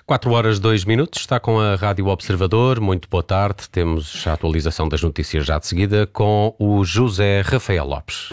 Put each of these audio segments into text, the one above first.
4h02, está com a Rádio Observador. Muito boa tarde. Temos a atualização das notícias já de seguida com o José Rafael Lopes.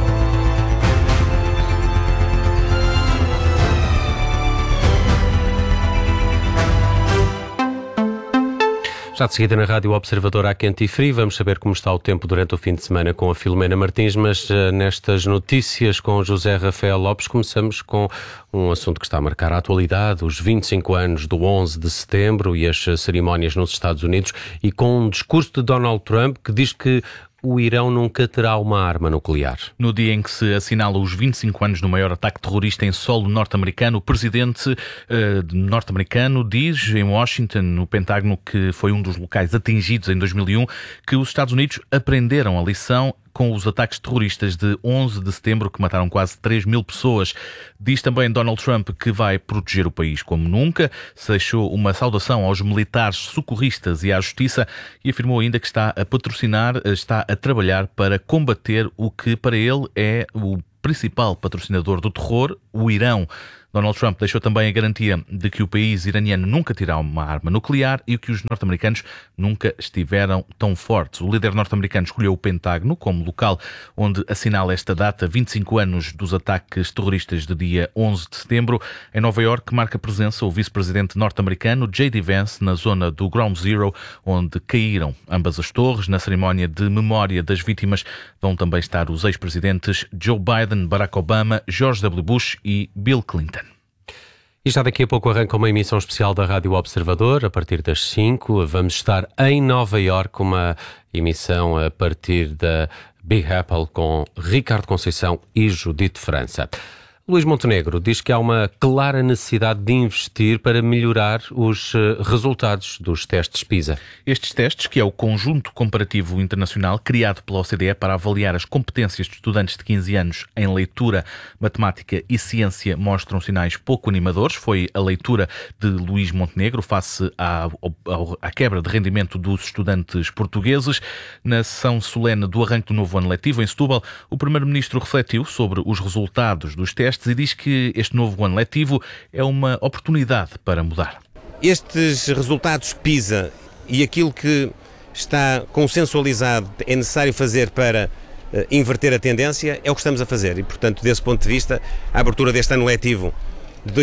Já de seguida na Rádio Observador à quente e frio, vamos saber como está o tempo durante o fim de semana com a Filomena Martins, mas nestas notícias com o José Rafael Lopes começamos com um assunto que está a marcar a atualidade, os 25 anos do 11 de setembro e as cerimónias nos Estados Unidos, e com um discurso de Donald Trump que diz que o Irão nunca terá uma arma nuclear. No dia em que se assinala os 25 anos do maior ataque terrorista em solo norte-americano, o presidente norte-americano diz em Washington, no Pentágono, que foi um dos locais atingidos em 2001, que os Estados Unidos aprenderam a lição com os ataques terroristas de 11 de setembro, que mataram quase 3.000 pessoas. Diz também Donald Trump que vai proteger o país como nunca, deixou uma saudação aos militares socorristas e à justiça e afirmou ainda que está a trabalhar para combater o que para ele é o principal patrocinador do terror, o Irão. Donald Trump deixou também a garantia de que o país iraniano nunca terá uma arma nuclear e que os norte-americanos nunca estiveram tão fortes. O líder norte-americano escolheu o Pentágono como local onde assinala esta data, 25 anos dos ataques terroristas de dia 11 de setembro. Em Nova Iorque marca presença o vice-presidente norte-americano J.D. Vance na zona do Ground Zero, onde caíram ambas as torres. Na cerimónia de memória das vítimas vão também estar os ex-presidentes Joe Biden, Barack Obama, George W. Bush e Bill Clinton. E já daqui a pouco arranca uma emissão especial da Rádio Observador, a partir das 5. Vamos estar em Nova Iorque, uma emissão a partir da Big Apple com Ricardo Conceição e Judite França. Luís Montenegro diz que há uma clara necessidade de investir para melhorar os resultados dos testes PISA. Estes testes, que é o conjunto comparativo internacional criado pela OCDE para avaliar as competências de estudantes de 15 anos em leitura, matemática e ciência, mostram sinais pouco animadores. Foi a leitura de Luís Montenegro face à quebra de rendimento dos estudantes portugueses. Na sessão solene do arranque do novo ano letivo em Setúbal, o Primeiro-Ministro refletiu sobre os resultados dos testes e diz que este novo ano letivo é uma oportunidade para mudar. Estes resultados PISA e aquilo que está consensualizado é necessário fazer para inverter a tendência é o que estamos a fazer e, portanto, desse ponto de vista, a abertura deste ano letivo de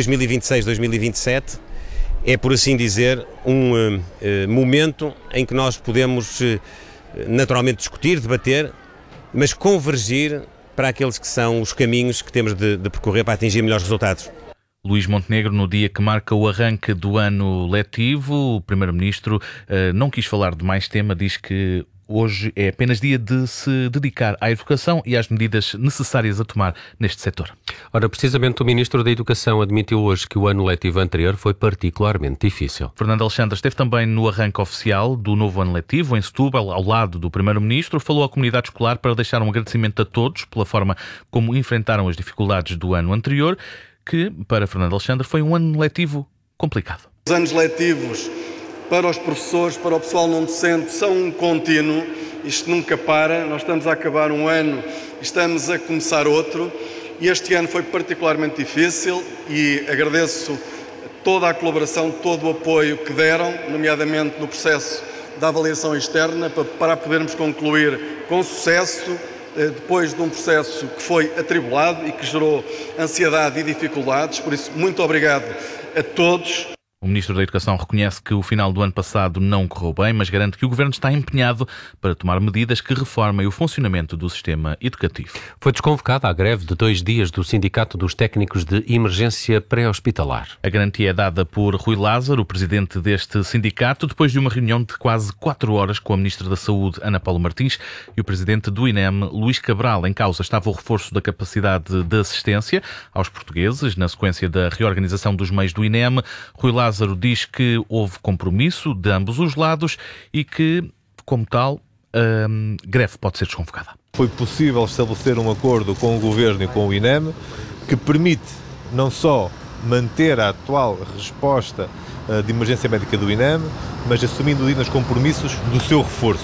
2026-2027 é, por assim dizer, um momento em que nós podemos naturalmente discutir, debater, mas convergir para aqueles que são os caminhos que temos de percorrer para atingir melhores resultados. Luís Montenegro, no dia que marca o arranque do ano letivo, o Primeiro-Ministro não quis falar de mais tema, diz que hoje é apenas dia de se dedicar à educação e às medidas necessárias a tomar neste setor. Ora, precisamente o Ministro da Educação admitiu hoje que o ano letivo anterior foi particularmente difícil. Fernando Alexandre esteve também no arranque oficial do novo ano letivo em Setúbal, ao lado do Primeiro-Ministro, falou à comunidade escolar para deixar um agradecimento a todos pela forma como enfrentaram as dificuldades do ano anterior, que, para Fernando Alexandre, foi um ano letivo complicado. Os anos letivos para os professores, para o pessoal não docente, são um contínuo, isto nunca para, nós estamos a acabar um ano e estamos a começar outro, e este ano foi particularmente difícil e agradeço toda a colaboração, todo o apoio que deram, nomeadamente no processo da avaliação externa, para podermos concluir com sucesso, depois de um processo que foi atribulado e que gerou ansiedade e dificuldades, por isso muito obrigado a todos. O Ministro da Educação reconhece que o final do ano passado não correu bem, mas garante que o Governo está empenhado para tomar medidas que reformem o funcionamento do sistema educativo. Foi desconvocada a greve de 2 dias do Sindicato dos Técnicos de Emergência Pré-Hospitalar. A garantia é dada por Rui Lázaro, o presidente deste sindicato, depois de uma reunião de quase 4 horas com a Ministra da Saúde, Ana Paula Martins, e o presidente do INEM, Luís Cabral. Em causa estava o reforço da capacidade de assistência aos portugueses, na sequência da reorganização dos meios do INEM. Rui Lázaro diz que houve compromisso de ambos os lados e que, como tal, a greve pode ser desconvocada. Foi possível estabelecer um acordo com o Governo e com o INEM que permite não só manter a atual resposta de emergência médica do INEM, mas assumindo dignos compromissos do seu reforço.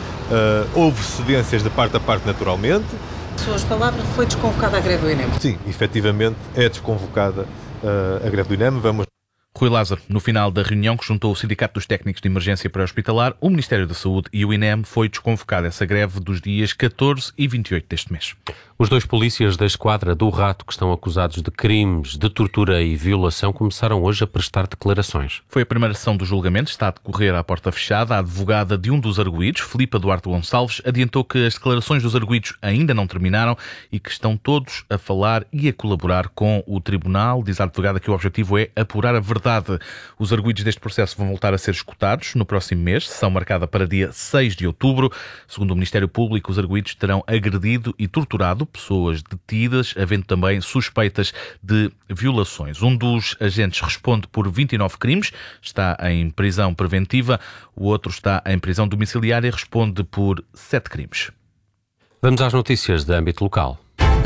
Houve cedências de parte a parte naturalmente. Suas palavras, foi desconvocada a greve do INEM? Sim, efetivamente é desconvocada a greve do INEM. Rui Lázaro, no final da reunião que juntou o Sindicato dos Técnicos de Emergência Pré-Hospitalar, o Ministério da Saúde e o INEM, foi desconvocada essa greve dos dias 14 e 28 deste mês. Os 2 polícias da Esquadra do Rato, que estão acusados de crimes de tortura e violação, começaram hoje a prestar declarações. Foi a primeira sessão do julgamento, está a decorrer à porta fechada. A advogada de um dos arguidos, Filipa Duarte Gonçalves, adiantou que as declarações dos arguidos ainda não terminaram e que estão todos a falar e a colaborar com o Tribunal. Diz a advogada que o objetivo é apurar a verdade. Os arguidos deste processo vão voltar a ser escutados no próximo mês, sessão marcada para dia 6 de outubro. Segundo o Ministério Público, os arguidos terão agredido e torturado pessoas detidas, havendo também suspeitas de violações. Um dos agentes responde por 29 crimes, está em prisão preventiva, o outro está em prisão domiciliária e responde por 7 crimes. Vamos às notícias de âmbito local.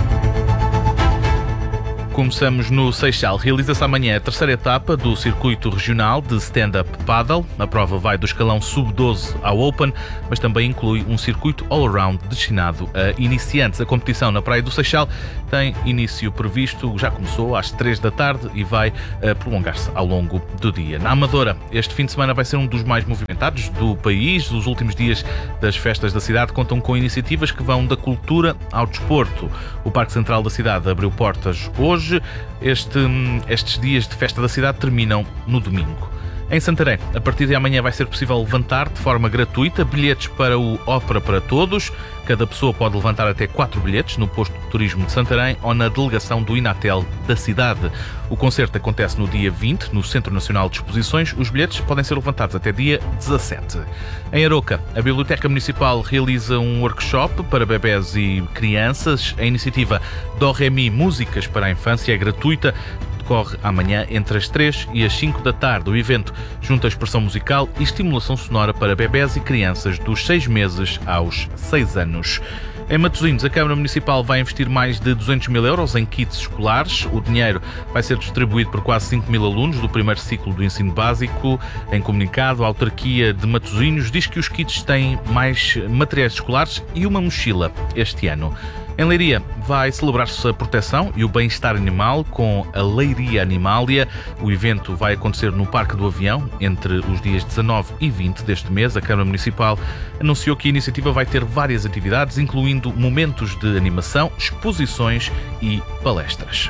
Começamos no Seixal. Realiza-se amanhã a terceira etapa do circuito regional de stand-up paddle. A prova vai do escalão sub-12 ao Open, mas também inclui um circuito all-around destinado a iniciantes. A competição na Praia do Seixal tem início previsto, já começou às 3 da tarde e vai prolongar-se ao longo do dia. Na Amadora, este fim de semana vai ser um dos mais movimentados do país. Os últimos dias das festas da cidade contam com iniciativas que vão da cultura ao desporto. O Parque Central da cidade abriu portas hoje. Estes dias de festa da cidade terminam no domingo. Em Santarém, a partir de amanhã vai ser possível levantar de forma gratuita bilhetes para o Ópera para Todos. Cada pessoa pode levantar até 4 bilhetes no posto de turismo de Santarém ou na delegação do Inatel da cidade. O concerto acontece no dia 20, no Centro Nacional de Exposições. Os bilhetes podem ser levantados até dia 17. Em Aroca, a Biblioteca Municipal realiza um workshop para bebés e crianças. A iniciativa Dó Ré Mi Músicas para a Infância é gratuita. Decorre amanhã entre as 3 e as 5 da tarde. O evento junta expressão musical e estimulação sonora para bebés e crianças dos 6 meses aos 6 anos. Em Matosinhos, a Câmara Municipal vai investir mais de 200 mil euros em kits escolares. O dinheiro vai ser distribuído por quase 5 mil alunos do primeiro ciclo do ensino básico. Em comunicado, a autarquia de Matosinhos diz que os kits têm mais materiais escolares e uma mochila este ano. Em Leiria vai celebrar-se a proteção e o bem-estar animal com a Leiria Animália. O evento vai acontecer no Parque do Avião entre os dias 19 e 20 deste mês. A Câmara Municipal anunciou que a iniciativa vai ter várias atividades, incluindo momentos de animação, exposições e palestras.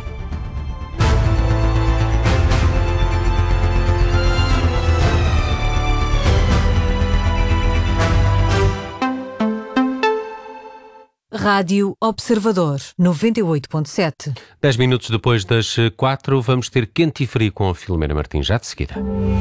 Rádio Observador 98.7. 10 minutos depois das 4, vamos ter Quente e Frio com a Filomena Martins, já de seguida.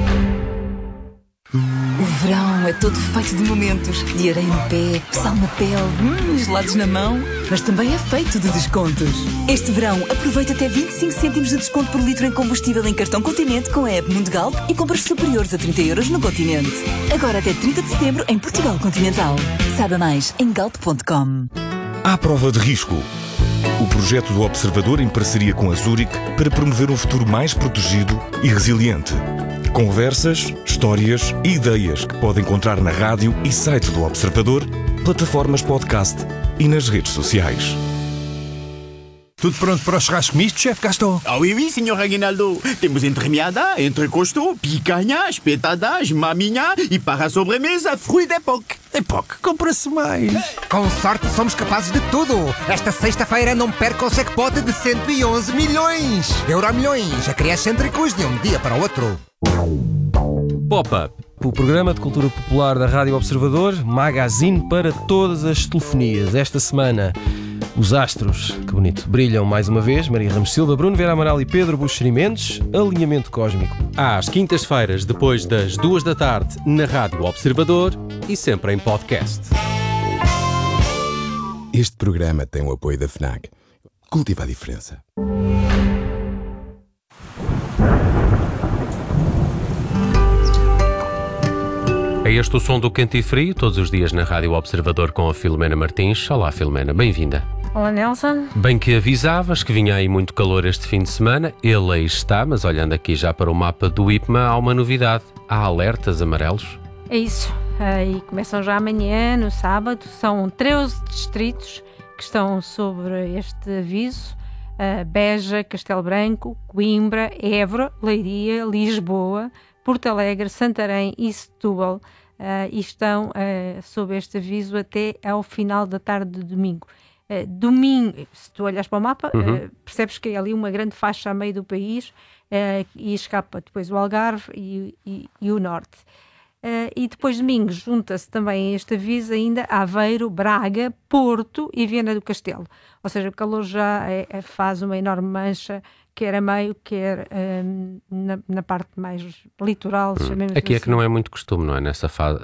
O verão é todo feito de momentos, de areia no pé, sal na pele, gelados na mão, mas também é feito de descontos. Este verão aproveita até 25 cêntimos de desconto por litro em combustível em cartão Continente com a app Mundo Galp e compras superiores a 30 euros no Continente. Agora até 30 de setembro em Portugal Continental. Saiba mais em galp.com. À prova de risco. O projeto do Observador em parceria com a Zurich para promover um futuro mais protegido e resiliente. Conversas, histórias e ideias que pode encontrar na rádio e site do Observador, plataformas podcast e nas redes sociais. Tudo pronto para o churrasco misto, chefe Gaston? Ah oui, oui, senhor Aguinaldo. Temos entremeada, entrecosto, picanha, espetadas, maminha e para a sobremesa, fruit d'époque. Époque, compra-se mais. Com sorte somos capazes de tudo. Esta sexta-feira não perca o jackpot de 111 milhões. Euromilhões, a criar cêntricos de um dia para o outro. Pop-Up, o programa de cultura popular da Rádio Observador, magazine para todas as telefonias. Esta semana, os astros, que bonito, brilham mais uma vez. Maria Ramos Silva, Bruno Vera Amaral e Pedro Buxeri Mendes. Alinhamento cósmico. Às quintas-feiras, depois das 2 da tarde, na Rádio Observador e sempre em podcast. Este programa tem o apoio da FNAC. Cultiva a diferença. É este o som do Quente e Frio, todos os dias na Rádio Observador com a Filomena Martins. Olá, Filomena, bem-vinda. Olá, Nelson. Bem que avisavas que vinha aí muito calor este fim de semana. Ele aí está, mas olhando aqui já para o mapa do IPMA, há uma novidade. Há alertas amarelos. É isso. E começam já amanhã, no sábado. São 13 distritos que estão sobre este aviso. Beja, Castelo Branco, Coimbra, Évora, Leiria, Lisboa, Porto Alegre, Santarém e Setúbal e estão sob este aviso até ao final da tarde de domingo. Domingo, se tu olhas para o mapa, percebes que é ali uma grande faixa a meio do país e escapa depois o Algarve e o Norte. E depois domingo junta-se também a este aviso ainda Aveiro, Braga, Porto e Viana do Castelo. Ou seja, o calor já faz uma enorme mancha, quer a meio, quer na parte mais litoral. Aqui assim. É que não é muito costume, não é? Nesse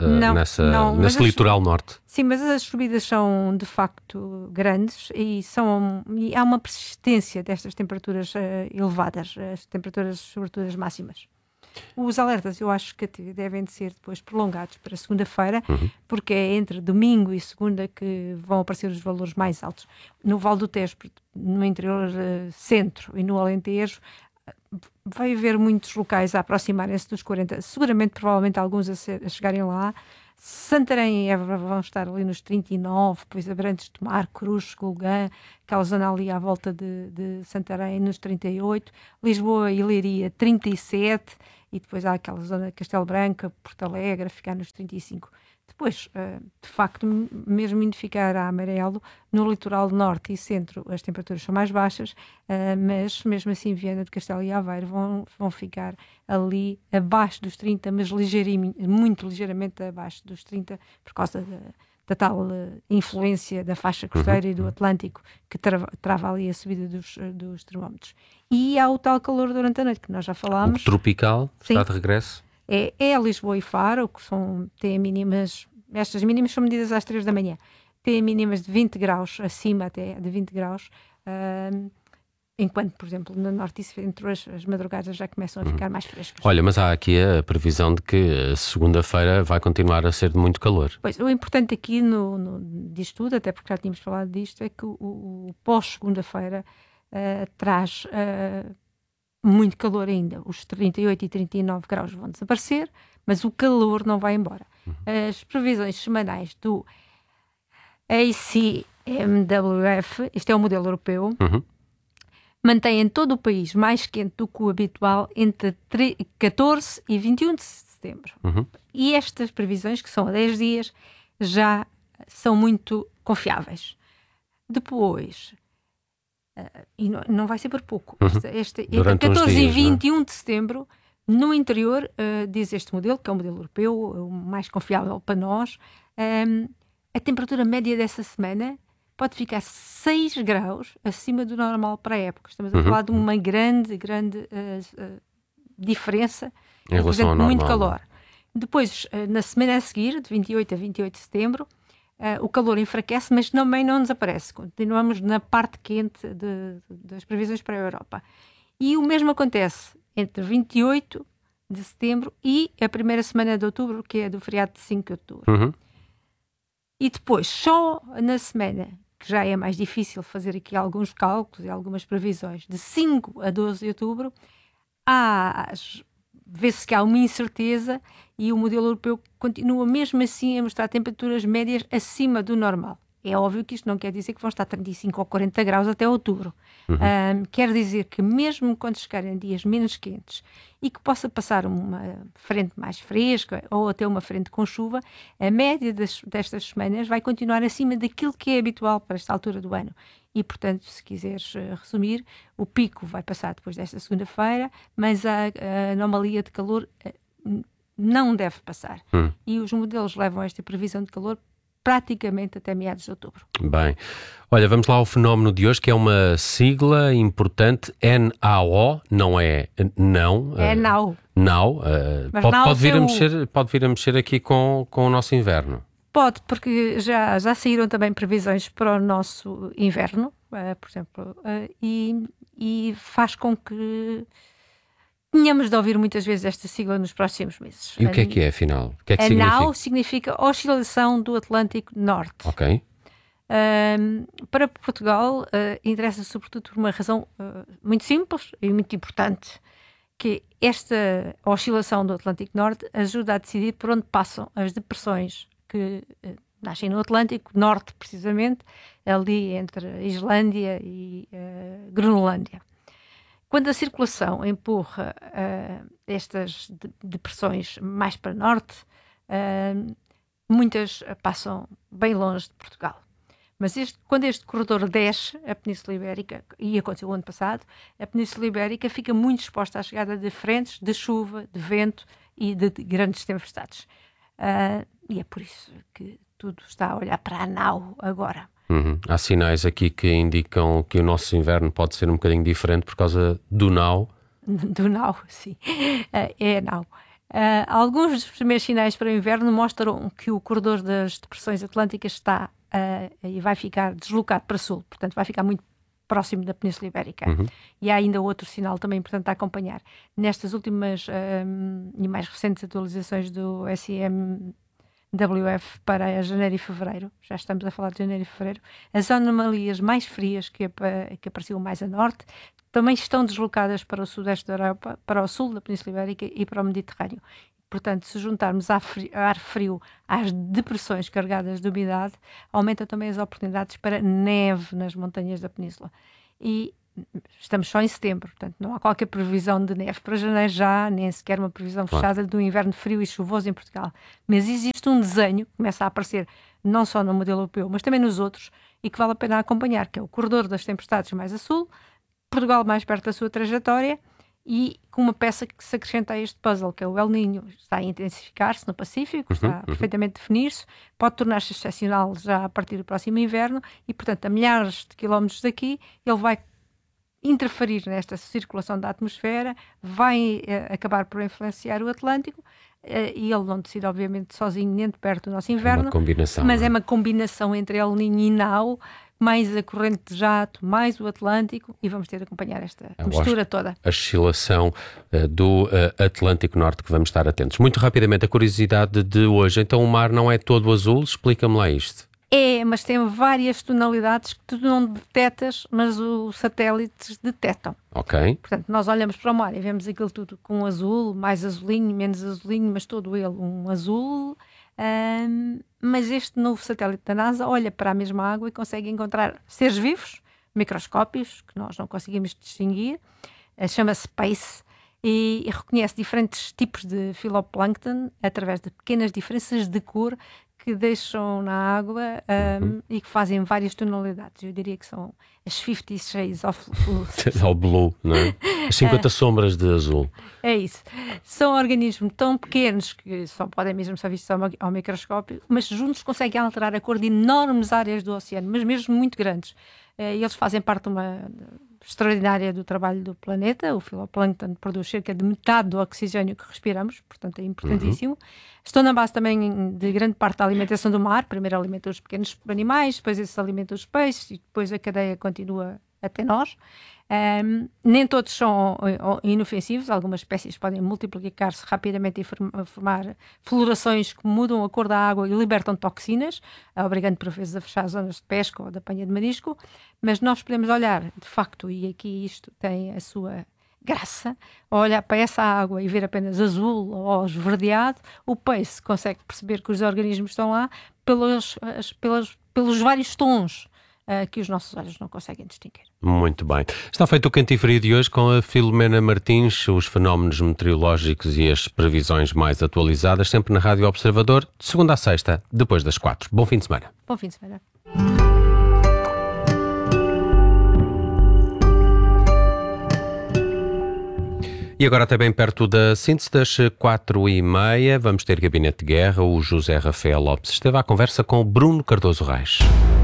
Mas litoral norte. Sim, mas as subidas são de facto grandes e há uma persistência destas temperaturas elevadas, as temperaturas sobretudo as máximas. Os alertas eu acho que devem de ser depois prolongados para segunda-feira, porque é entre domingo e segunda que vão aparecer os valores mais altos. No Vale do Tejo, no interior centro e no Alentejo, vai haver muitos locais a aproximarem-se dos 40, seguramente, provavelmente alguns a chegarem lá. Santarém e Évora vão estar ali nos 39, depois Abrantes de Tomar, Cruz, Golgã, aquela zona ali à volta de Santarém nos 38, Lisboa e Leiria 37 e depois há aquela zona de Castelo Branco, Porto Alegre, ficar nos 35. Depois, de facto, mesmo indo ficar a amarelo, no litoral norte e centro as temperaturas são mais baixas, mas mesmo assim Viana do Castelo e Aveiro vão ficar ali abaixo dos 30, mas muito ligeiramente abaixo dos 30, por causa da tal influência da faixa costeira e do Atlântico que trava ali a subida dos termómetros. E há o tal calor durante a noite, que nós já falámos. O tropical, está de regresso. É Lisboa e Faro, que têm mínimas, estas mínimas são medidas às 3 da manhã, têm mínimas de 20 graus, acima até de 20 graus, enquanto, por exemplo, no Norte e Centro as madrugadas já começam a ficar mais frescas. Olha, mas há aqui a previsão de que segunda-feira vai continuar a ser de muito calor. Pois, o importante aqui disto tudo, até porque já tínhamos falado disto, é que o pós-segunda-feira traz muito calor ainda. Os 38 e 39 graus vão desaparecer, mas o calor não vai embora. As previsões semanais do ACMWF, este é o modelo europeu, mantém em todo o país mais quente do que o habitual entre 14 e 21 de setembro. E estas previsões, que são a 10 dias, já são muito confiáveis. Depois, e não vai ser por pouco, entre 14 e 21 de setembro, no interior, diz este modelo, que é o modelo europeu, o mais confiável para nós, a temperatura média dessa semana pode ficar 6 graus acima do normal para a época. Estamos a falar de uma grande diferença em relação ao normal. Muito calor. Depois, na semana a seguir, de 28 a 28 de setembro, o calor enfraquece, mas também não desaparece. Continuamos na parte quente das previsões para a Europa. E o mesmo acontece entre 28 de setembro e a primeira semana de outubro, que é do feriado de 5 de outubro. E depois, só na semana, que já é mais difícil fazer aqui alguns cálculos e algumas previsões, de 5 a 12 de outubro, vê-se que há uma incerteza e o modelo europeu continua mesmo assim a mostrar temperaturas médias acima do normal. É óbvio que isto não quer dizer que vão estar 35 ou 40 graus até outubro. Quer dizer que mesmo quando chegarem dias menos quentes e que possa passar uma frente mais fresca ou até uma frente com chuva, a média destas semanas vai continuar acima daquilo que é habitual para esta altura do ano. E, portanto, se quiseres resumir, o pico vai passar depois desta segunda-feira, mas a anomalia de calor não deve passar. E os modelos levam esta previsão de calor praticamente até meados de outubro. Bem, olha, vamos lá ao fenómeno de hoje, que é uma sigla importante, NAO, não é não. É NAO. NAO. Pode vir a mexer aqui com o nosso inverno. Pode, porque já saíram também previsões para o nosso inverno, por exemplo, e faz com que tenhamos de ouvir muitas vezes esta sigla nos próximos meses. E o que é, afinal? O que é que significa? NAO significa Oscilação do Atlântico Norte. Ok. Para Portugal, interessa sobretudo por uma razão muito simples e muito importante, que esta oscilação do Atlântico Norte ajuda a decidir por onde passam as depressões que nascem no Atlântico Norte, precisamente, ali entre a Islândia e Groenlândia. Quando a circulação empurra estas depressões mais para norte, muitas passam bem longe de Portugal. Mas quando este corredor desce a Península Ibérica, e aconteceu o ano passado, a Península Ibérica fica muito exposta à chegada de frentes de chuva, de vento e de grandes tempestades. E é por isso que tudo está a olhar para a nau agora. Há sinais aqui que indicam que o nosso inverno pode ser um bocadinho diferente por causa do nau. Do nau, sim. É a nau. Alguns dos primeiros sinais para o inverno mostram que o corredor das depressões atlânticas está e vai ficar deslocado para sul, portanto vai ficar muito próximo da Península Ibérica. E há ainda outro sinal também importante a acompanhar. Nestas últimas e mais recentes atualizações do SIMWF para janeiro e fevereiro, já estamos a falar de janeiro e fevereiro, as anomalias mais frias que apareciam mais a norte também estão deslocadas para o sudeste da Europa, para o sul da Península Ibérica e para o Mediterrâneo. Portanto, se juntarmos ar frio às depressões carregadas de umidade, aumenta também as oportunidades para neve nas montanhas da Península. E estamos só em setembro, portanto não há qualquer previsão de neve para janeiro já, nem sequer uma previsão fechada de um inverno frio e chuvoso em Portugal. Mas existe um desenho que começa a aparecer não só no modelo europeu, mas também nos outros, e que vale a pena acompanhar, que é o corredor das tempestades mais a sul, Portugal mais perto da sua trajetória, e com uma peça que se acrescenta a este puzzle, que é o El Niño. Está a intensificar-se no Pacífico, está perfeitamente a definir-se, pode tornar-se excepcional já a partir do próximo inverno e, portanto, a milhares de quilómetros daqui, ele vai interferir nesta circulação da atmosfera, vai acabar por influenciar o Atlântico, e ele não decide, obviamente, sozinho, nem de perto do nosso inverno, uma combinação, mas é uma combinação entre El Niño e Nau, mais a corrente de jato, mais o Atlântico, e vamos ter de acompanhar esta mistura toda. A oscilação do Atlântico Norte que vamos estar atentos. Muito rapidamente, a curiosidade de hoje. Então o mar não é todo azul? Explica-me lá isto. É, mas tem várias tonalidades que tu não detectas, mas os satélites detectam. Ok. Portanto, nós olhamos para o mar e vemos aquilo tudo com azul, mais azulinho, menos azulinho, mas todo ele um azul. Mas este novo satélite da NASA olha para a mesma água e consegue encontrar seres vivos, microscópios, que nós não conseguimos distinguir, chama-se PACE, e reconhece diferentes tipos de filoplâncton através de pequenas diferenças de cor que deixam na água e que fazem várias tonalidades. Eu diria que são as 50 Shades of Blue. Ao blue, não é? As 50 sombras de azul. É isso. São organismos tão pequenos que só podem mesmo ser vistos ao microscópio, mas juntos conseguem alterar a cor de enormes áreas do oceano, mas mesmo muito grandes. Eles fazem parte de uma extraordinária do trabalho do planeta. O filoplâncton produz cerca de metade do oxigênio que respiramos, portanto é importantíssimo. Estão na base também de grande parte da alimentação do mar. Primeiro alimentam os pequenos animais, depois esses alimentam os peixes e depois a cadeia continua até nós. Nem todos são inofensivos, algumas espécies podem multiplicar-se rapidamente e formar florações que mudam a cor da água e libertam toxinas, obrigando por vezes a fechar zonas de pesca ou de apanha de marisco, mas nós podemos olhar, de facto, e aqui isto tem a sua graça, olhar para essa água e ver apenas azul ou esverdeado. O peixe consegue perceber que os organismos estão lá pelos vários tons que os nossos olhos não conseguem distinguir. Muito bem. Está feito o Quente e Frio de hoje com a Filomena Martins, os fenómenos meteorológicos e as previsões mais atualizadas, sempre na Rádio Observador, de segunda a sexta, depois das 4. Bom fim de semana. Bom fim de semana. E agora até bem perto da síntese das 4h30, vamos ter Gabinete de Guerra. O José Rafael Lopes esteve à conversa com Bruno Cardoso Reis.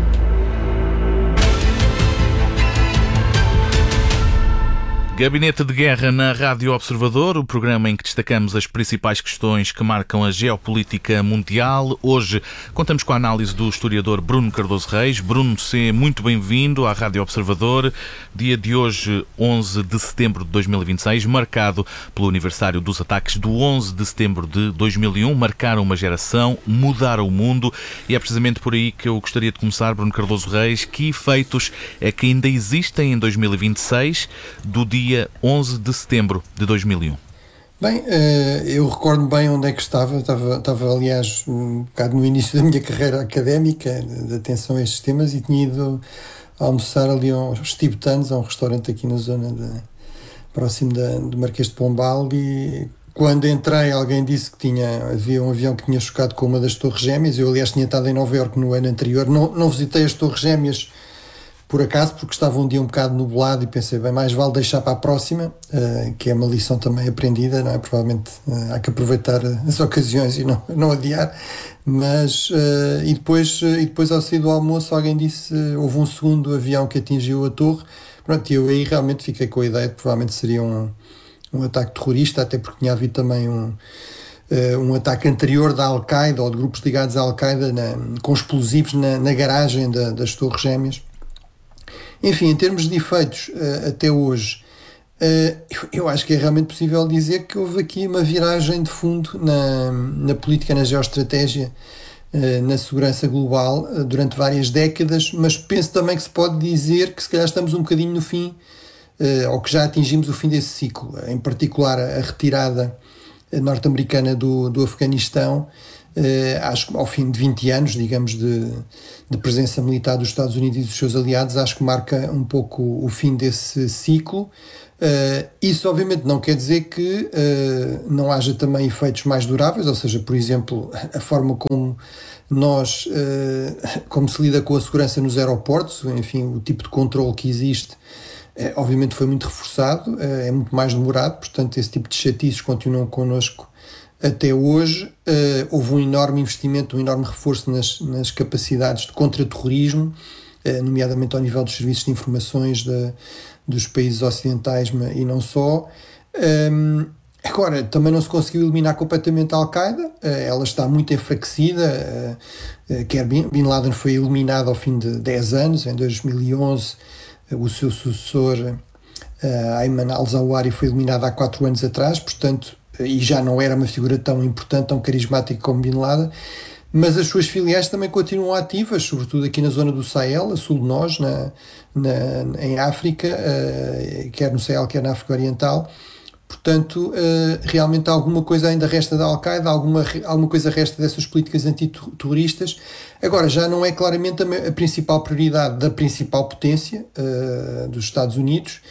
Gabinete de Guerra na Rádio Observador, o programa em que destacamos as principais questões que marcam a geopolítica mundial. Hoje contamos com a análise do historiador Bruno Cardoso Reis. Bruno, seja muito bem-vindo à Rádio Observador. Dia de hoje, 11 de setembro de 2026, marcado pelo aniversário dos ataques do 11 de setembro de 2001. Marcaram uma geração, mudaram o mundo, e é precisamente por aí que eu gostaria de começar, Bruno Cardoso Reis. Que efeitos é que ainda existem em 2026 do dia 11 de setembro de 2001? Bem, eu recordo bem onde é que estava, aliás um bocado no início da minha carreira académica de atenção a estes temas, e tinha ido almoçar ali aos tibetanos, a um restaurante aqui na zona próximo do Marquês de Pombal, e quando entrei alguém disse que havia um avião que tinha chocado com uma das Torres Gêmeas. Eu aliás tinha estado em Nova Iorque no ano anterior, não visitei as Torres Gêmeas por acaso, porque estava um dia um bocado nublado, e pensei, bem, mais vale deixar para a próxima, que é uma lição também aprendida, não é? Provavelmente há que aproveitar as ocasiões e não adiar. Mas e depois ao sair do almoço alguém disse, houve um segundo avião que atingiu a torre. Pronto, e eu aí realmente fiquei com a ideia de que provavelmente seria um ataque terrorista, até porque tinha havido também um ataque anterior da Al-Qaeda ou de grupos ligados à Al-Qaeda com explosivos na garagem das Torres Gêmeas. Enfim, em termos de efeitos até hoje, eu acho que é realmente possível dizer que houve aqui uma viragem de fundo na política, na geoestratégia, na segurança global durante várias décadas, mas penso também que se pode dizer que se calhar estamos um bocadinho no fim, ou que já atingimos o fim desse ciclo, em particular a retirada norte-americana do Afeganistão. Acho que ao fim de 20 anos, digamos, de presença militar dos Estados Unidos e dos seus aliados, acho que marca um pouco o fim desse ciclo. Isso obviamente não quer dizer que não haja também efeitos mais duráveis, ou seja, por exemplo, a forma como como se lida com a segurança nos aeroportos, enfim, o tipo de controle que existe, obviamente foi muito reforçado, é muito mais demorado, portanto esse tipo de chatices continuam connosco até hoje. Houve um enorme investimento, um enorme reforço nas capacidades de contra-terrorismo, nomeadamente ao nível dos serviços de informações dos países ocidentais e não só. Agora, também não se conseguiu eliminar completamente a Al-Qaeda, ela está muito enfraquecida, quer Bin Laden foi eliminado ao fim de 10 anos, em 2011, o seu sucessor Ayman al-Zawahiri foi eliminado há 4 anos atrás, portanto, e já não era uma figura tão importante, tão carismática como Bin Laden, mas as suas filiais também continuam ativas, sobretudo aqui na zona do Sahel, a sul de nós, em África, quer no Sahel, quer na África Oriental. Portanto, realmente alguma coisa ainda resta da Al-Qaeda, alguma coisa resta dessas políticas antiterroristas. Agora, já não é claramente a principal prioridade da principal potência dos Estados Unidos,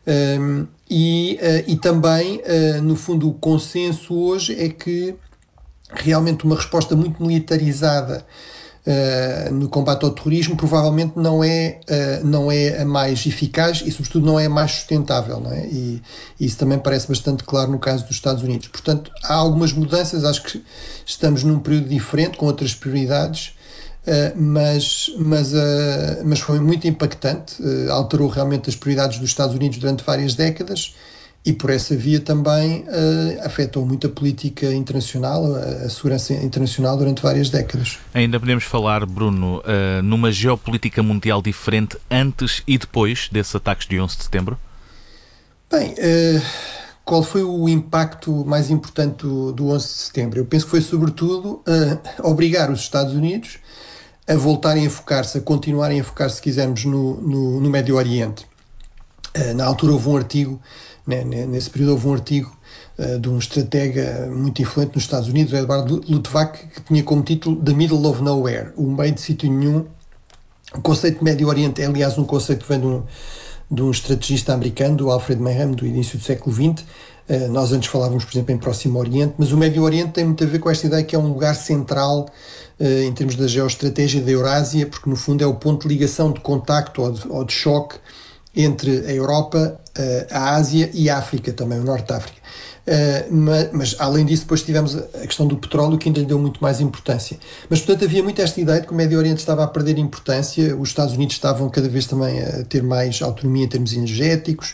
e também, no fundo, o consenso hoje é que realmente uma resposta muito militarizada no combate ao terrorismo provavelmente não é a mais eficaz e, sobretudo, não é a mais sustentável, não é? E isso também parece bastante claro no caso dos Estados Unidos. Portanto, há algumas mudanças, acho que estamos num período diferente, com outras prioridades, mas foi muito impactante, alterou realmente as prioridades dos Estados Unidos durante várias décadas, e por essa via também afetou muito a política internacional, a segurança internacional durante várias décadas. Ainda podemos falar, Bruno, numa geopolítica mundial diferente antes e depois desses ataques de 11 de setembro? Bem, qual foi o impacto mais importante do 11 de setembro? Eu penso que foi sobretudo obrigar os Estados Unidos a voltarem a focar-se, a continuarem a focar-se, se quisermos, no Médio Oriente. Na altura houve um artigo, nesse período houve um artigo de um estratega muito influente nos Estados Unidos, Eduardo Luttwak, que tinha como título The Middle of Nowhere, o meio de sítio nenhum. O conceito de Médio Oriente é, aliás, um conceito que vem de um estrategista americano, do Alfred Mayhem, do início do século XX. Nós antes falávamos, por exemplo, em Próximo Oriente, mas o Médio Oriente tem muito a ver com esta ideia que é um lugar central em termos da geoestratégia da Eurásia, porque no fundo é o ponto de ligação, de contacto ou de choque entre a Europa, a Ásia e a África, também o Norte de África. Mas além disso depois tivemos a questão do petróleo, que ainda lhe deu muito mais importância. Mas portanto havia muito esta ideia de que o Médio Oriente estava a perder importância, os Estados Unidos estavam cada vez também a ter mais autonomia em termos energéticos,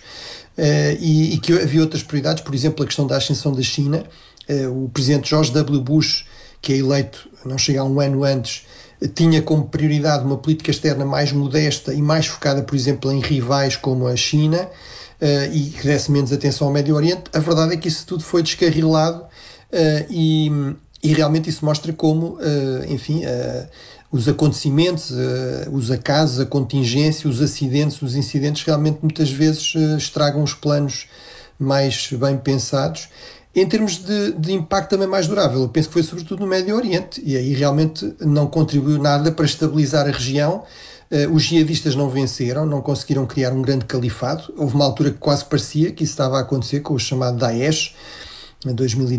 e que havia outras prioridades, por exemplo a questão da ascensão da China. O presidente George W. Bush, que é eleito, não chega a um ano antes, tinha como prioridade uma política externa mais modesta e mais focada, por exemplo, em rivais como a China, e que desse menos atenção ao Médio Oriente. A verdade é que isso tudo foi descarrilado, e realmente isso mostra como, enfim, os acontecimentos, os acasos, a contingência, os acidentes, os incidentes realmente muitas vezes estragam os planos mais bem pensados. Em termos de impacto também mais durável, eu penso que foi sobretudo no Médio Oriente, e aí realmente não contribuiu nada para estabilizar a região. Os jihadistas não venceram, não conseguiram criar um grande califado. Houve uma altura que quase parecia que isso estava a acontecer com o chamado Daesh, em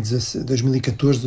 2014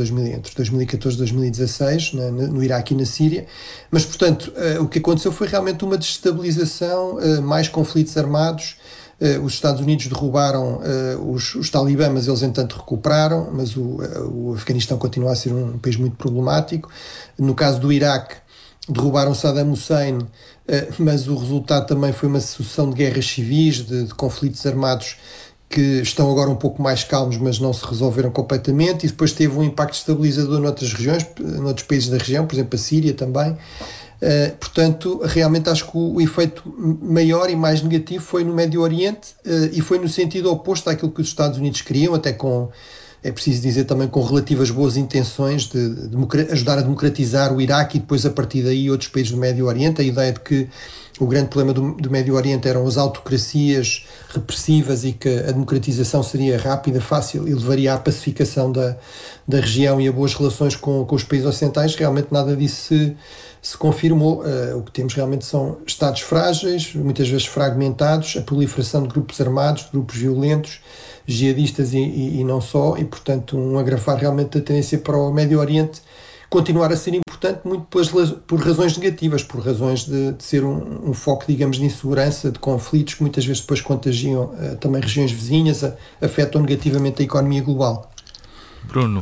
e 2016, no Iraque e na Síria. Mas, portanto, o que aconteceu foi realmente uma desestabilização, mais conflitos armados. Os Estados Unidos derrubaram os talibã, mas eles, entanto, recuperaram. Mas o Afeganistão continua a ser um país muito problemático. No caso do Iraque, derrubaram Saddam Hussein, mas o resultado também foi uma sucessão de guerras civis, de conflitos armados que estão agora um pouco mais calmos, mas não se resolveram completamente, e depois teve um impacto estabilizador noutras regiões, noutros países da região, por exemplo a Síria também. Portanto, realmente acho que o efeito maior e mais negativo foi no Médio Oriente, e foi no sentido oposto àquilo que os Estados Unidos queriam, até com, é preciso dizer também, com relativas boas intenções de ajudar a democratizar o Iraque e depois a partir daí outros países do Médio Oriente. A ideia de que o grande problema do Médio Oriente eram as autocracias repressivas e que a democratização seria rápida, fácil e levaria à pacificação da região e a boas relações com os países ocidentais. Realmente nada disso se confirmou. O que temos realmente são Estados frágeis, muitas vezes fragmentados, a proliferação de grupos armados, de grupos violentos, jihadistas e não só, e portanto um agravar realmente da tendência para o Médio Oriente continuar a ser importante, muito por razões negativas, por razões de ser um foco, digamos, de insegurança, de conflitos que muitas vezes depois contagiam também regiões vizinhas, afetam negativamente a economia global. Bruno,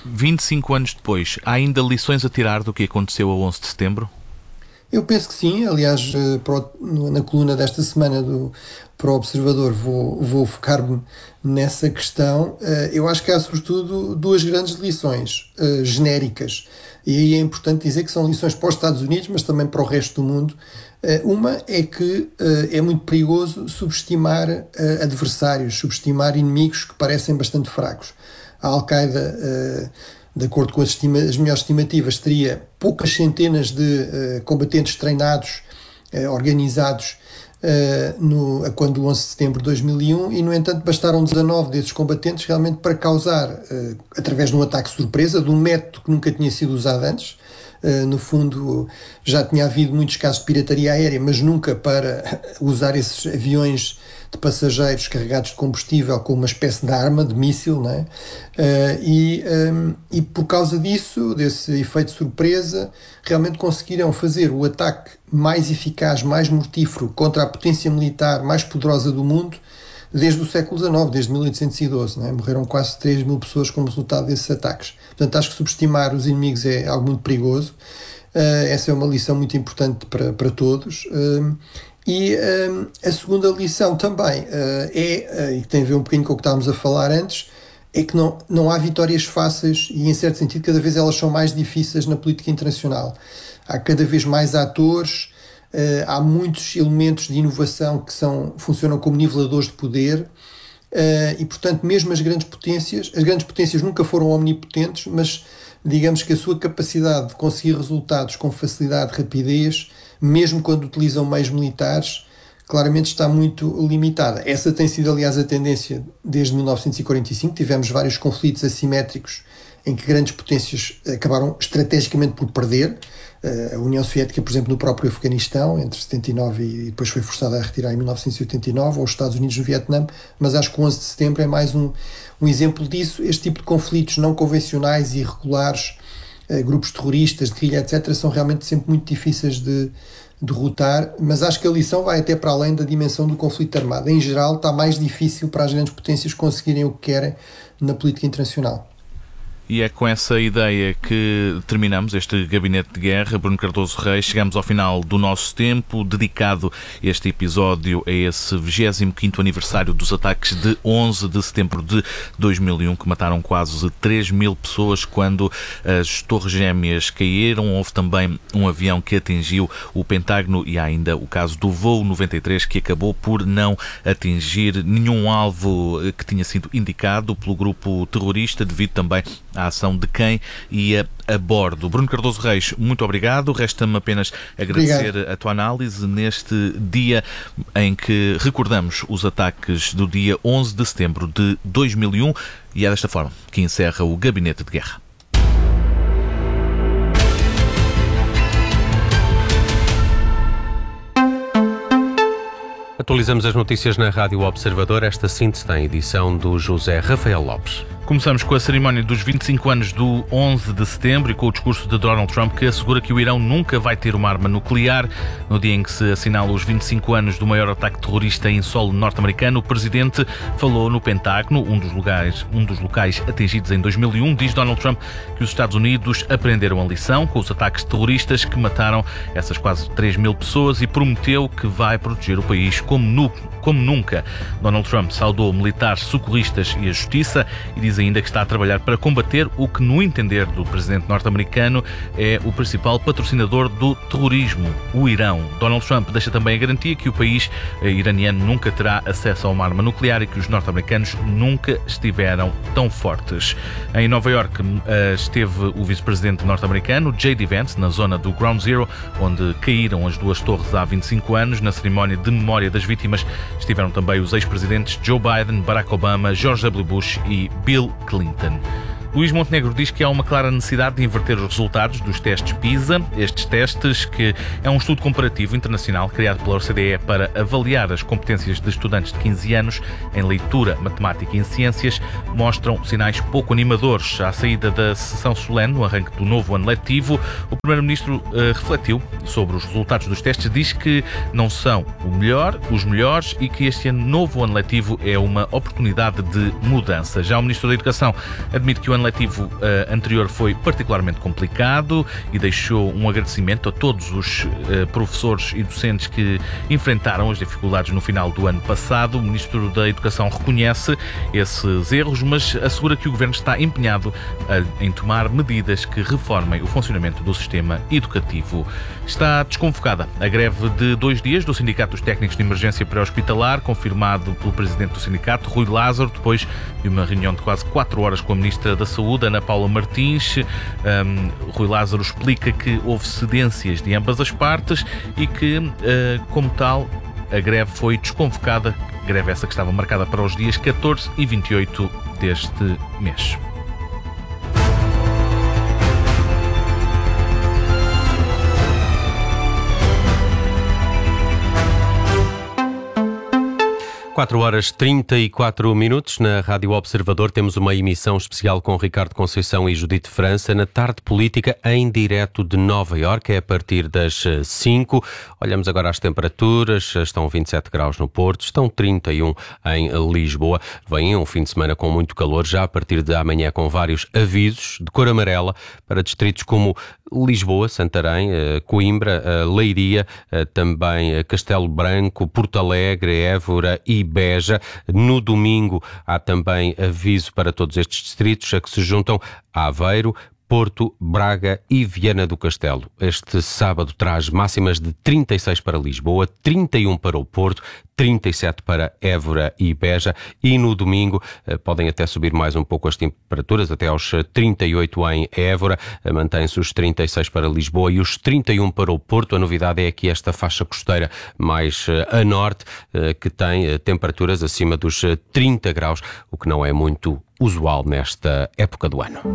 25 anos depois, há ainda lições a tirar do que aconteceu a 11 de setembro? Eu penso que sim. Aliás, na coluna desta semana para o Observador vou focar-me nessa questão. Eu acho que há sobretudo duas grandes lições genéricas, e aí é importante dizer que são lições para os Estados Unidos, mas também para o resto do mundo. Uma é que é muito perigoso subestimar adversários, subestimar inimigos que parecem bastante fracos. A Al-Qaeda, de acordo com as melhores estimativas, teria poucas centenas de combatentes treinados, organizados, quando o 11 de setembro de 2001, e no entanto bastaram 19 desses combatentes realmente para causar, através de um ataque surpresa, de um método que nunca tinha sido usado antes. No fundo, já tinha havido muitos casos de pirataria aérea, mas nunca para usar esses aviões de passageiros carregados de combustível como uma espécie de arma, de míssil, não é? E por causa disso, desse efeito de surpresa, realmente conseguiram fazer o ataque mais eficaz, mais mortífero contra a potência militar mais poderosa do mundo desde o século XIX, desde 1812, não é? Morreram quase 3 mil pessoas como resultado desses ataques. Portanto, acho que subestimar os inimigos é algo muito perigoso. Essa é uma lição muito importante para todos. E a segunda lição também e que tem a ver um bocadinho com o que estávamos a falar antes, é que não há vitórias fáceis e, em certo sentido, cada vez elas são mais difíceis na política internacional. Há cada vez mais atores, há muitos elementos de inovação que funcionam como niveladores de poder, e, portanto, mesmo as grandes potências nunca foram omnipotentes, mas digamos que a sua capacidade de conseguir resultados com facilidade e rapidez, mesmo quando utilizam meios militares, claramente está muito limitada. Essa tem sido, aliás, a tendência desde 1945. Tivemos vários conflitos assimétricos em que grandes potências acabaram estrategicamente por perder. A União Soviética, por exemplo, no próprio Afeganistão, entre 79 e depois foi forçada a retirar em 1989, ou os Estados Unidos no Vietnã, mas acho que o 11 de setembro é mais um exemplo disso. Este tipo de conflitos não convencionais e irregulares, grupos terroristas, de guerrilha, etc., são realmente sempre muito difíceis de derrotar, mas acho que a lição vai até para além da dimensão do conflito armado. Em geral, está mais difícil para as grandes potências conseguirem o que querem na política internacional. E é com essa ideia que terminamos este Gabinete de Guerra. Bruno Cardoso Reis, chegamos ao final do nosso tempo, dedicado este episódio a esse 25º aniversário dos ataques de 11 de setembro de 2001, que mataram quase 3 mil pessoas quando as Torres Gêmeas caíram. Houve também um avião que atingiu o Pentágono e há ainda o caso do voo 93, que acabou por não atingir nenhum alvo que tinha sido indicado pelo grupo terrorista, devido também a ação de quem ia a bordo. Bruno Cardoso Reis, muito obrigado. Resta-me apenas agradecer a tua análise neste dia em que recordamos os ataques do dia 11 de setembro de 2001 e é desta forma que encerra o Gabinete de Guerra. Atualizamos as notícias na Rádio Observador. Esta síntese tem edição do José Rafael Lopes. Começamos com a cerimónia dos 25 anos do 11 de setembro e com o discurso de Donald Trump, que assegura que o Irão nunca vai ter uma arma nuclear. No dia em que se assinala os 25 anos do maior ataque terrorista em solo norte-americano, o presidente falou no Pentágono, um dos locais atingidos em 2001. Diz Donald Trump que os Estados Unidos aprenderam a lição com os ataques terroristas que mataram essas quase 3.000 pessoas e prometeu que vai proteger o país como nunca. Donald Trump saudou militares, socorristas e a justiça e diz ainda que está a trabalhar para combater o que, no entender do presidente norte-americano, é o principal patrocinador do terrorismo, o Irão. Donald Trump deixa também a garantia que o país iraniano nunca terá acesso a uma arma nuclear e que os norte-americanos nunca estiveram tão fortes. Em Nova Iorque esteve o vice-presidente norte-americano, J.D. Vance, na zona do Ground Zero, onde caíram as duas torres há 25 anos. Na cerimónia de memória das vítimas estiveram também os ex-presidentes Joe Biden, Barack Obama, George W. Bush e Bill Clinton. Luís Montenegro diz que há uma clara necessidade de inverter os resultados dos testes PISA. Estes testes, que é um estudo comparativo internacional criado pela OCDE para avaliar as competências de estudantes de 15 anos em leitura, matemática e em ciências, mostram sinais pouco animadores. À saída da sessão solene, no arranque do novo ano letivo, o Primeiro-Ministro refletiu sobre os resultados dos testes, diz que não são os melhores e que este novo ano letivo é uma oportunidade de mudança. Já o Ministro da Educação admite que o ano letivo anterior foi particularmente complicado e deixou um agradecimento a todos os professores e docentes que enfrentaram as dificuldades no final do ano passado. O Ministro da Educação reconhece esses erros, mas assegura que o Governo está empenhado em tomar medidas que reformem o funcionamento do sistema educativo. Está desconvocada a greve de 2 dias do Sindicato dos Técnicos de Emergência Pré-Hospitalar, confirmado pelo Presidente do Sindicato, Rui Lázaro, depois de uma reunião de quase 4 horas com a Ministra da Saúde, Ana Paula Martins. Rui Lázaro explica que houve cedências de ambas as partes e que, como tal, a greve foi desconvocada, greve essa que estava marcada para os dias 14 e 28 deste mês. Quatro horas 34 minutos na Rádio Observador. Temos uma emissão especial com Ricardo Conceição e Judite França na tarde política em direto de Nova Iorque, é a partir das 5. Olhamos agora as temperaturas. Estão 27 graus no Porto, estão 31 em Lisboa. Vem um fim de semana com muito calor, já a partir de amanhã com vários avisos de cor amarela para distritos como Lisboa, Santarém, Coimbra, Leiria, também Castelo Branco, Porto Alegre, Évora e Beja. No domingo há também aviso para todos estes distritos, a que se juntam Aveiro, Porto, Braga e Viana do Castelo. Este sábado traz máximas de 36 para Lisboa, 31 para o Porto, 37 para Évora e Beja, e no domingo podem até subir mais um pouco as temperaturas, até aos 38 em Évora, mantém-se os 36 para Lisboa e os 31 para o Porto. A novidade é aqui esta faixa costeira mais a norte, que tem temperaturas acima dos 30 graus, o que não é muito usual nesta época do ano.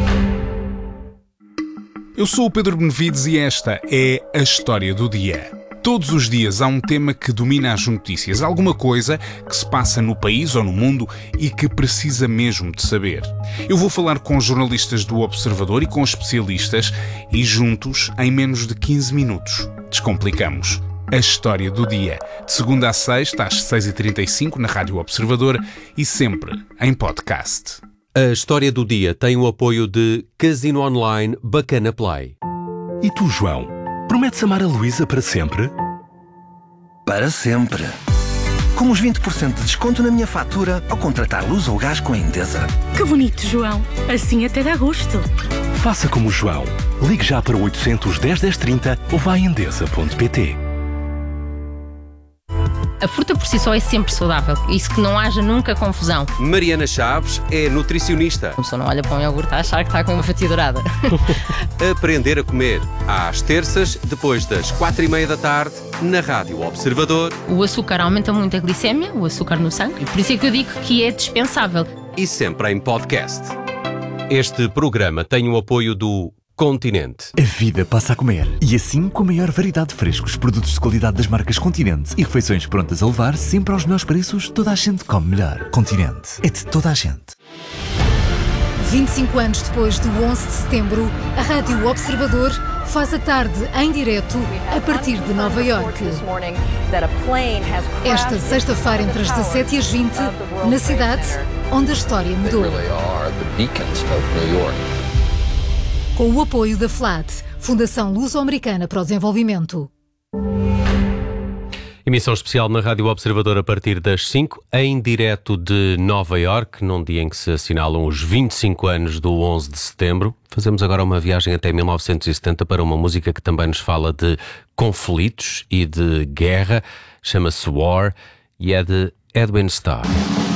Eu sou o Pedro Benevides e esta é a História do Dia. Todos os dias há um tema que domina as notícias, alguma coisa que se passa no país ou no mundo e que precisa mesmo de saber. Eu vou falar com jornalistas do Observador e com especialistas e juntos, em menos de 15 minutos, descomplicamos a História do Dia. De segunda a sexta, às 6h35 na Rádio Observador e sempre em podcast. A História do Dia tem o apoio de Casino Online Bacana Play. E tu, João, prometes amar a Luísa para sempre? Para sempre. Com uns 20% de desconto na minha fatura ao contratar luz ou gás com a Endesa. Que bonito, João. Assim até dá gosto. Faça como o João. Ligue já para o 810 1030 ou vá a endesa.pt. A fruta por si só é sempre saudável. Isso que não haja nunca confusão. Mariana Chaves é nutricionista. A pessoa não olha para um iogurte a achar que está com uma fatia dourada. Aprender a comer, às terças, depois das 4:30 da tarde, na Rádio Observador. O açúcar aumenta muito a glicémia, o açúcar no sangue, e por isso é que eu digo que é dispensável. E sempre em podcast. Este programa tem o apoio do Continente. A vida passa a comer. E assim, com a maior variedade de frescos, produtos de qualidade das marcas Continente e refeições prontas a levar sempre aos melhores preços, toda a gente come melhor. Continente. É de toda a gente. 25 anos depois do 11 de setembro, a Rádio Observador faz a tarde em direto a partir de Nova Iorque. Esta sexta-feira, entre as 17 e as 20, na cidade onde a história mudou. Com o apoio da FLAD, Fundação Luso-Americana para o Desenvolvimento. Emissão especial na Rádio Observador a partir das 5, em direto de Nova Iorque, num dia em que se assinalam os 25 anos do 11 de setembro. Fazemos agora uma viagem até 1970 para uma música que também nos fala de conflitos e de guerra. Chama-se War e é de Edwin Starr.